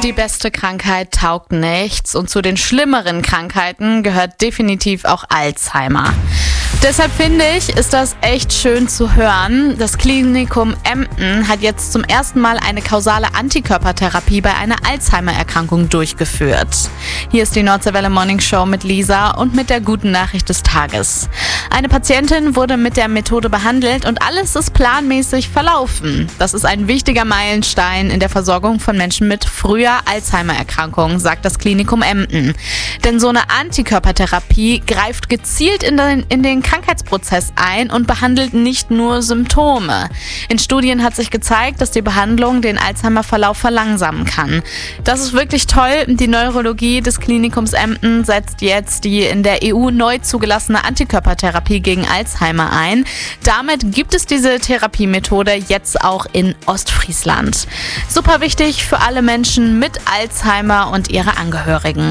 Die beste Krankheit taugt nichts und zu den schlimmeren Krankheiten gehört definitiv auch Alzheimer. Deshalb finde ich, ist das echt schön zu hören. Das Klinikum Emden hat jetzt zum ersten Mal eine kausale Antikörpertherapie bei einer Alzheimer-Erkrankung durchgeführt. Hier ist die Nordseewelle Morning Show mit Lisa und mit der guten Nachricht des Tages. Eine Patientin wurde mit der Methode behandelt und alles ist planmäßig verlaufen. Das ist ein wichtiger Meilenstein in der Versorgung von Menschen mit früher Alzheimer-Erkrankung, sagt das Klinikum Emden. Denn so eine Antikörpertherapie greift gezielt in den Krankheitsprozess ein und behandelt nicht nur Symptome. In Studien hat sich gezeigt, dass die Behandlung den Alzheimer-Verlauf verlangsamen kann. Das ist wirklich toll. Die Neurologie des Klinikums Emden setzt jetzt die in der EU neu zugelassene Antikörpertherapie gegen Alzheimer ein. Damit gibt es diese Therapiemethode jetzt auch in Ostfriesland. Super wichtig für alle Menschen mit Alzheimer und ihre Angehörigen.